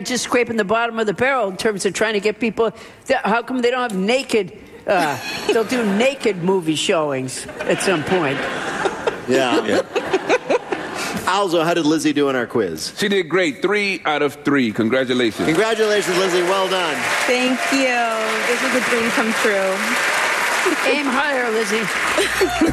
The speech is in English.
just scraping the bottom of the barrel in terms of trying to get people. How come they don't have naked? They'll do naked movie showings at some point. Yeah. Alzo, how did Lizzie do in our quiz? She did great. 3 out of 3. Congratulations. Congratulations, Lizzie. Well done. Thank you. This was a dream come true. Aim higher, Lizzie.